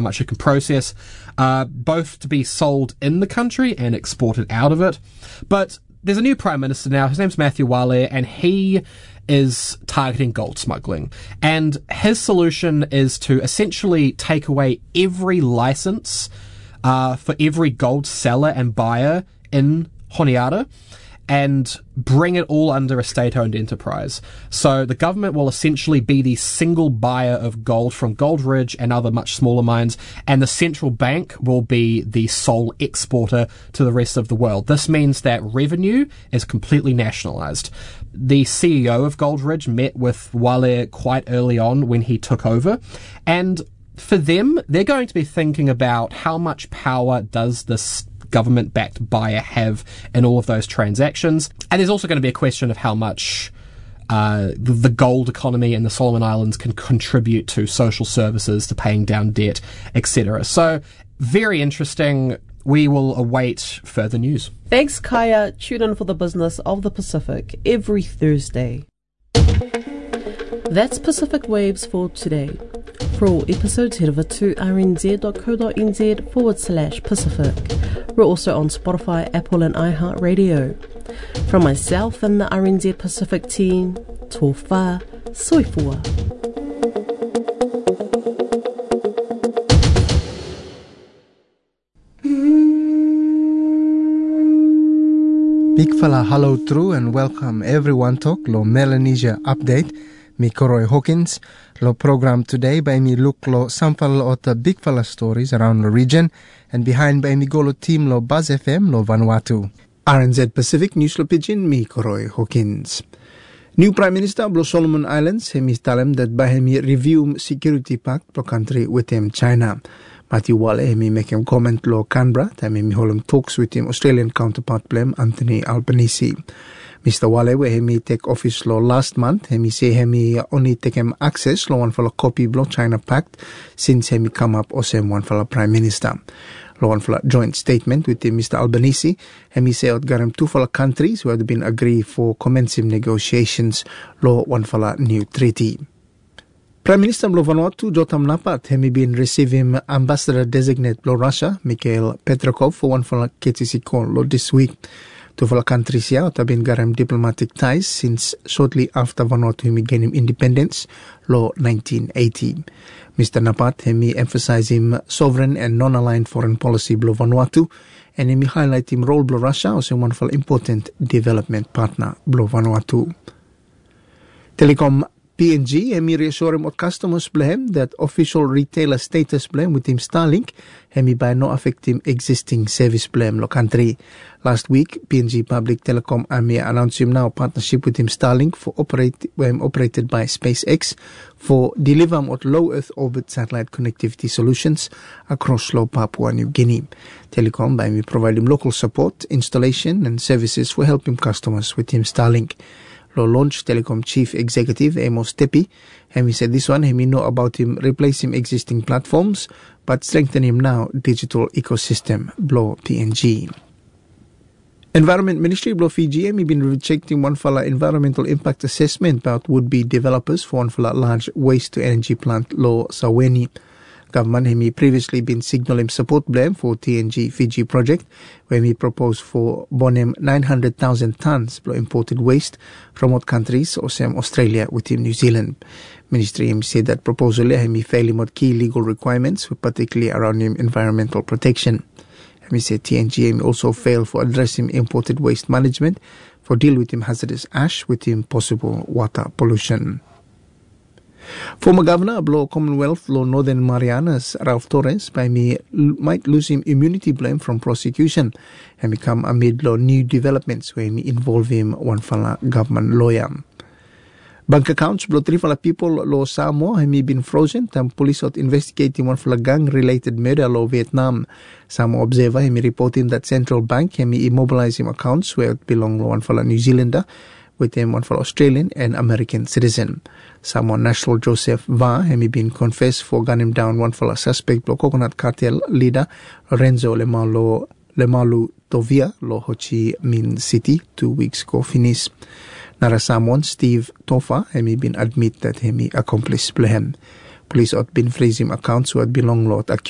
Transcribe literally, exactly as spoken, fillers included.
much it can process, uh, both to be sold in the country and exported out of it. But there's a new Prime Minister now. His name's Matthew Wale, and he is targeting gold smuggling. And his solution is to essentially take away every license uh, for every gold seller and buyer in Honiara and bring it all under a state-owned enterprise. So the government will essentially be the single buyer of gold from Gold Ridge and other much smaller mines, and the central bank will be the sole exporter to the rest of the world. This means that revenue is completely nationalised. The C E O of Gold Ridge met with Wale quite early on when he took over, and for them, they're going to be thinking about how much power does this government-backed buyer have in all of those transactions. And there's also going to be a question of how much uh, the, the gold economy in the Solomon Islands can contribute to social services, to paying down debt, et cetera. So, very interesting. We will await further news. Thanks, Kaya. Tune in for the business of the Pacific every Thursday. That's Pacific Waves for today. For all episodes, head over to rnz.co.nz forward slash Pacific. We're also on Spotify, Apple and iHeartRadio. From myself and the R N Z Pacific team, tō whā, soifua. Big fella hello true and welcome everyone to lo Melanesia update. Mi Koroi Hawkins. Lo program today by me look lo sample of the big fella stories around the region, and behind by me go lo team lo Buzz F M lo Vanuatu. R N Z Pacific News lo Pigeon, mi Koroi Hawkins. New Prime Minister of Solomon Islands, hemi tell him that by hemi review security pact lo country with him China. Matthew Wale hemi make him comment lo Canberra, time hemi hold him talks with him Australian counterpart blame Anthony Albanese. Mister Wale, where he take office law last month, he say he only take him access law one for a copy of China Pact since he come up or same one for a Prime Minister. Law one for a joint statement with Mister Albanese, he say out got him two for countries who had been agreed for commencing negotiations law one for a new treaty. Prime Minister of Vanuatu, Jotam Napat, he been receiving Ambassador Designate of Russia, Mikhail Petrakov, for one for a K T C call law this week. Two of the countries here have been garam diplomatic ties since shortly after Vanuatu gained independence, law nineteen eighty. Mister Napat hemi emphasized him sovereign and non-aligned foreign policy below Vanuatu, and hemi highlight him role below Russia as a wonderful important development partner below Vanuatu. Telecom P N G hemi reassure him of customers blame that official retailer status blame with him Starlink hemi by no affect him existing service blame lo country. Last week, P N G Public Telecom Ami announced him now partnership with him Starlink for operate when operated by SpaceX for deliver of low Earth orbit satellite connectivity solutions across low Papua New Guinea. Telecom by me provide him local support, installation and services for helping customers with him Starlink. Lo launch Telecom Chief Executive Amos Tepi, and he said this one, he know about him replace him existing platforms, but strengthen him now digital ecosystem, blow P N G. Environment Ministry blow Fiji, he been rejecting one fella environmental impact assessment about would-be developers for one fella large waste to energy plant Lo Saweni. Government he previously been signaling support blame for T N G Fiji project, where he proposed for bonem nine hundred thousand tons of imported waste from what countries or same Australia within New Zealand. Ministry him said that proposal he failing with key legal requirements, particularly around him environmental protection. He said T N G him also failed for addressing imported waste management, for deal with him hazardous ash with him possible water pollution. Former Governor of Law Commonwealth Law Northern Marianas, Ralph Torres, by me might lose him immunity blame from prosecution and become amid law new developments where me involve him one fella government lawyer. Bank accounts blow three fella people law Samoa have been frozen and police out investigating one fella gang related murder law Vietnam. Samoa observer have reporting that central bank have immobilized him accounts where it belong law one fella New Zealander with him one for Australian and American citizen. Samoa National Joseph Va have been confessed for gunning down one for a suspect blow coconut cartel leader Lorenzo Lemalo Lemalu Tovia lo Ho Chi Minh City two weeks ago finished. Nara Samoan Steve Tofa have been admit that he accomplice blame. Police had been freezing accounts who had belong lot accused